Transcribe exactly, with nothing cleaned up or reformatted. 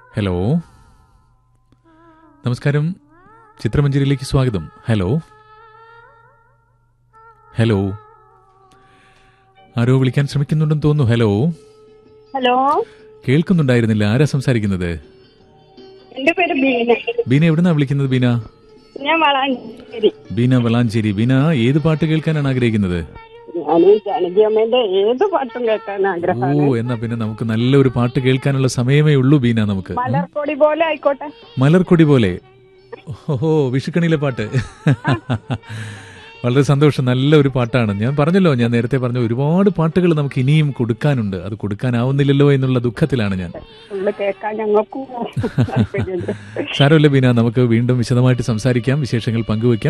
Hello, നമസ്കാരം. ചിത്രമഞ്ജരിയിലേക്ക് സ്വാഗതം. Hello hello ആരോ വിളിക്കാൻ ശ്രമിക്കുന്നുണ്ടെന്ന് തോന്നുന്നു. Hello hello, കേൾക്കുന്നുണ്ടായിരുന്നില്ല. ആരാ സംസാരിക്കുന്നത്? എന്റെ പേര് ബീന. ബീന എവിടുന്നാ വിളിക്കുന്നത്? ബീന ഞാൻ വളാഞ്ചേരി. ബീന വളാഞ്ചേരി. ബീന ഏത് പാട്ട് കേൾക്കാനാണ് ആഗ്രഹിക്കുന്നത്? ഞാൻ ജനകിയമ്മേന്റെ ഏത് പാട്ടും കേൾക്കാൻ ഓ, ആഗ്രഹമാണ്. എന്നാ പിന്നെ നമുക്ക് നല്ലൊരു പാട്ട് കേൾക്കാനുള്ള സമയമേ ഉള്ളൂ ബീന. നമുക്ക് മലർക്കൊടി പോലെ ആയിക്കോട്ടെ. മലർക്കൊടി പോലെ. ഓഹോ, വിഷുക്കണിയിലെ പാട്ട്. വളരെ സന്തോഷം. നല്ല ഒരു പാട്ടാണ്. ഞാൻ പറഞ്ഞല്ലോ, ഞാൻ നേരത്തെ പറഞ്ഞ ഒരുപാട് പാട്ടുകൾ നമുക്ക് ഇനിയും കൊടുക്കാനുണ്ട്. അത് കൊടുക്കാനാവുന്നില്ലല്ലോ എന്നുള്ള ദുഃഖത്തിലാണ് ഞാൻ. ഫുള്ള് കേൾക്കാൻ ഞങ്ങൾക്കും താല്പര്യമുണ്ട്. സാരമില്ല ബീന, നമുക്ക് വീണ്ടും വിശദമായിട്ട് സംസാരിക്കാം, വിശേഷങ്ങൾ പങ്കുവയ്ക്കാം.